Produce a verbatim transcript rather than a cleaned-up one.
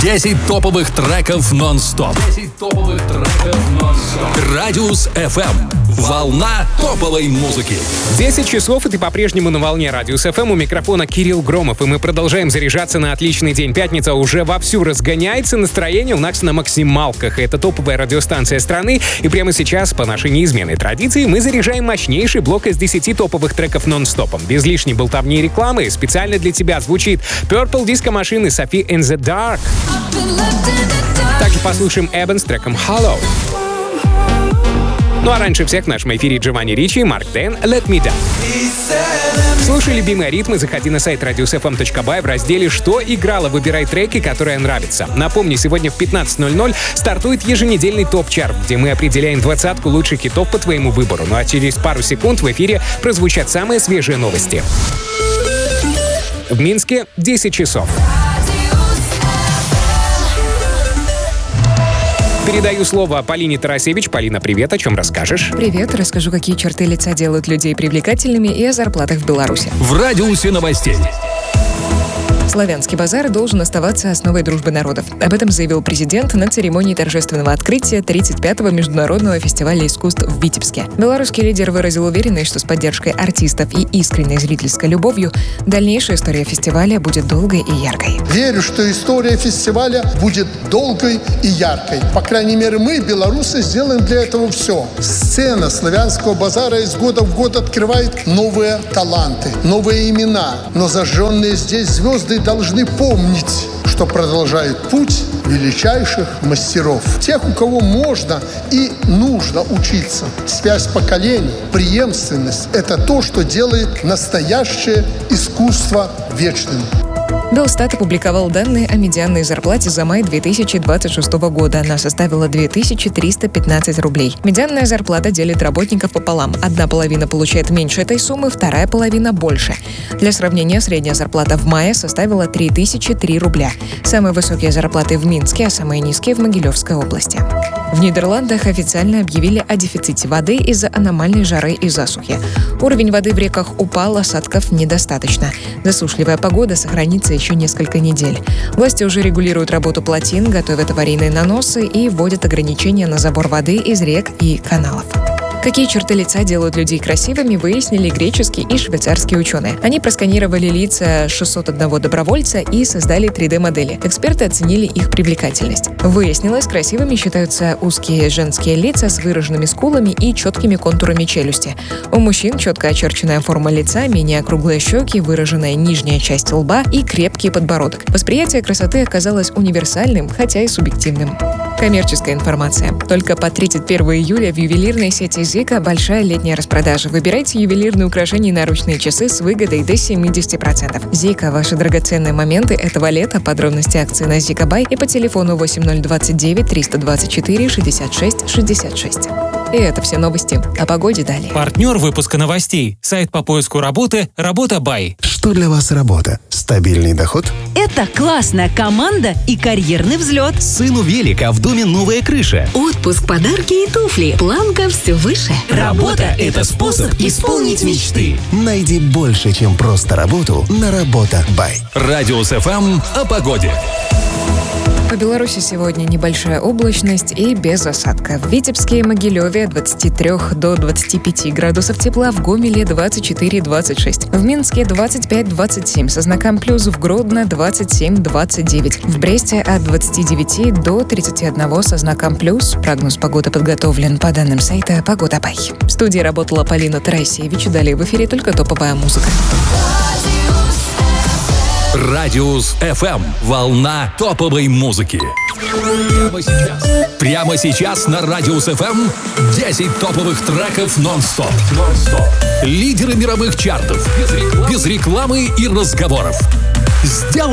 десять топовых треков нон-стоп. десять топовых треков нон-стоп. Радиус эф эм. Волна топовой музыки. десять часов, и ты по-прежнему на волне Радиус эф эм. У микрофона Кирилл Громов, и мы продолжаем заряжаться на отличный день. Пятница уже вовсю разгоняется, настроение у нас на максималках. Это топовая радиостанция страны, и прямо сейчас, по нашей неизменной традиции, мы заряжаем мощнейший блок из десяти топовых треков нон-стопом. Без лишней болтовни и рекламы специально для тебя звучит Purple Disco Machine и Sophie in the Dark. Также послушаем Эббен с треком Hollow. Ну а раньше всех в нашем эфире Джованни Ричи и Марк Дэн «Let Me Down». Слушай любимые ритмы, заходи на сайт радиус эф эм точка бай в разделе «Что играло?», выбирай треки, которые нравятся. Напомню, сегодня в пятнадцать ноль ноль стартует еженедельный топ-чарт, где мы определяем двадцатку лучших хитов по твоему выбору. Ну а через пару секунд в эфире прозвучат самые свежие новости. В Минске десять часов. Передаю слово Полине Тарасевич. Полина, привет, о чем расскажешь? Привет, расскажу, какие черты лица делают людей привлекательными и о зарплатах в Беларуси. В радиусе новостей. Славянский базар должен оставаться основой дружбы народов. Об этом заявил президент на церемонии торжественного открытия тридцать пятого международного фестиваля искусств в Витебске. Белорусский лидер выразил уверенность, что с поддержкой артистов и искренней зрительской любовью дальнейшая история фестиваля будет долгой и яркой. Верю, что история фестиваля будет долгой и яркой. По крайней мере, мы, белорусы, сделаем для этого все. Сцена славянского базара из года в год открывает новые таланты, новые имена. Но зажженные здесь звезды должны помнить, что продолжают путь величайших мастеров. Тех, у кого можно и нужно учиться. Связь поколений, преемственность – это то, что делает настоящее искусство вечным. Белстат опубликовал данные о медианной зарплате за май две тысячи двадцать шестого года. Она составила две тысячи триста пятнадцать рублей. Медианная зарплата делит работников пополам. Одна половина получает меньше этой суммы, вторая половина – больше. Для сравнения, средняя зарплата в мае составила три тысячи три рубля. Самые высокие зарплаты в Минске, а самые низкие в Могилевской области. В Нидерландах официально объявили о дефиците воды из-за аномальной жары и засухи. Уровень воды в реках упал, осадков недостаточно. Засушливая погода сохранится еще несколько недель. Власти уже регулируют работу плотин, готовят аварийные наносы и вводят ограничения на забор воды из рек и каналов. Какие черты лица делают людей красивыми, выяснили греческие и швейцарские ученые. Они просканировали лица шестьсот одного добровольца и создали три дэ-модели. Эксперты оценили их привлекательность. Выяснилось, красивыми считаются узкие женские лица с выраженными скулами и четкими контурами челюсти. У мужчин четко очерченная форма лица, менее округлые щеки, выраженная нижняя часть лба и крепкий подбородок. Восприятие красоты оказалось универсальным, хотя и субъективным. Коммерческая информация. Только по тридцать первого июля в ювелирной сети Зика большая летняя распродажа. Выбирайте ювелирные украшения и наручные часы с выгодой до семьдесят процентов. Зика – ваши драгоценные моменты этого лета. Подробности акции на Зика Бай и по телефону восемь ноль двадцать девять триста двадцать четыре шестьдесят шесть шестьдесят шесть. И это все новости. О погоде далее. Партнер выпуска новостей. Сайт по поиску работы «Работа Бай». Что для вас работа? Стабильный доход? Это классная команда и карьерный взлет. Сыну велика, в доме новая крыша. Отпуск, подарки и туфли. Планка все выше. Работа – это способ исполнить мечты. Найди больше, чем просто работу на Работа Бай. Радиус эф эм о погоде. По Беларуси сегодня небольшая облачность и без осадка. В Витебске и Могилеве от двадцати трёх до двадцати пяти градусов тепла, в Гомеле двадцать четыре двадцать шесть, в Минске двадцать пять двадцать семь, со знаком плюс, в Гродно двадцать семь двадцать девять, в Бресте от двадцати девяти до тридцати одного со знаком плюс. Прогноз погоды подготовлен по данным сайта «Погода Бай». В студии работала Полина Тарасевич. Далее в эфире только топовая музыка. Радиус эф эм. Волна топовой музыки. Прямо сейчас. Прямо сейчас на Радиус эф эм десять топовых треков нон-стоп. нон-стоп. Лидеры мировых чартов. Без рекламы, без рекламы и разговоров. Сделай